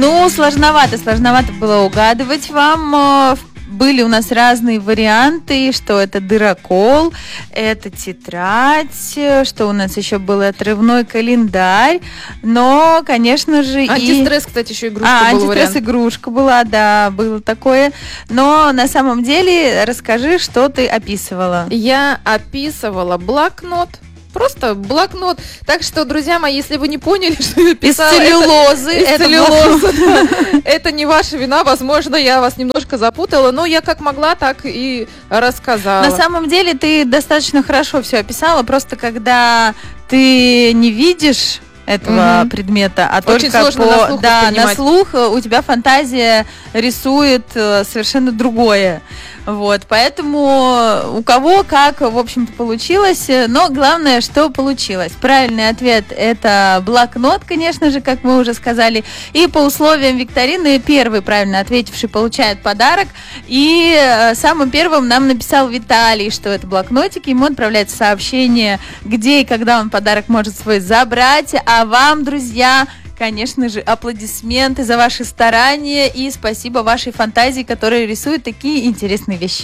Ну, сложновато было угадывать вам. Были у нас разные варианты, что это дырокол, это тетрадь, что у нас еще был отрывной календарь, но, конечно же, антистресс, кстати, еще игрушка была. Антистресс-игрушка была, да, было такое. Но на самом деле расскажи, что ты описывала. Я описывала блокнот. Просто блокнот. Так что, друзья мои, если вы не поняли, что я писала... Из целлюлозы. Это не ваша вина. Возможно, я вас немножко запутала, но я как могла, так и рассказала. На самом деле ты достаточно хорошо все описала. Просто когда ты не видишь этого предмета, а очень только на слух у тебя фантазия рисует совершенно другое. Вот, поэтому у кого как, в общем-то, получилось, но главное, что получилось. Правильный ответ – это блокнот, конечно же, как мы уже сказали, и по условиям викторины первый правильно ответивший получает подарок, и самым первым нам написал Виталий, что это блокнотик, ему отправляется сообщение, где и когда он подарок может свой забрать, а вам, друзья, конечно же, аплодисменты за ваши старания и спасибо вашей фантазии, которая рисует такие интересные вещи.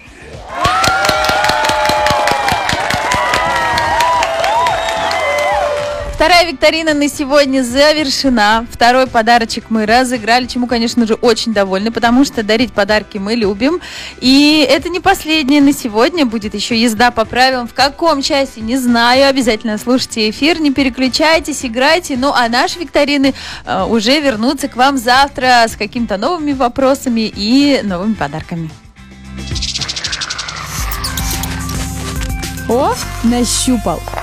Вторая викторина на сегодня завершена. Второй подарочек мы разыграли, чему, конечно же, очень довольны, потому что дарить подарки мы любим. И это не последнее на сегодня. Будет еще езда по правилам. В каком часе, не знаю. Обязательно слушайте эфир, не переключайтесь, играйте. Ну, а наши викторины уже вернутся к вам завтра с какими-то новыми вопросами и новыми подарками. О, нащупал.